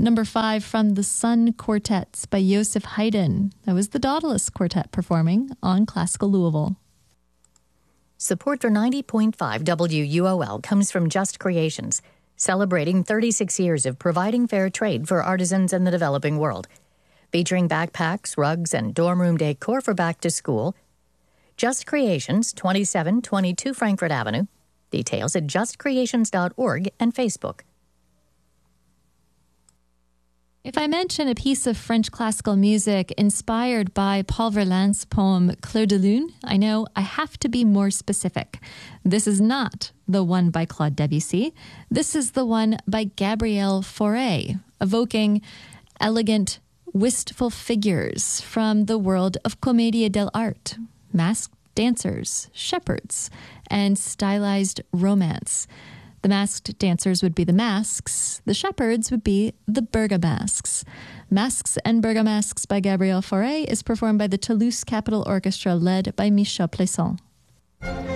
Number 5 from the Sun Quartets by Joseph Haydn. That was the Daedalus Quartet performing on Classical Louisville. Support for 90.5 WUOL comes from Just Creations, celebrating 36 years of providing fair trade for artisans in the developing world. Featuring backpacks, rugs, and dorm room decor for back to school. Just Creations, 2722 Frankfurt Avenue. Details at justcreations.org and Facebook. If I mention a piece of French classical music inspired by Paul Verlaine's poem Clair de Lune, I know I have to be more specific. This is not the one by Claude Debussy. This is the one by Gabriel Fauré, evoking elegant, wistful figures from the world of Commedia dell'arte, masked dancers, shepherds, and stylized romance. The masked dancers would be the masks. The shepherds would be the bergamasques. Masks and Bergamasques by Gabriel Fauré is performed by the Toulouse Capitol Orchestra led by Michel Plaisant.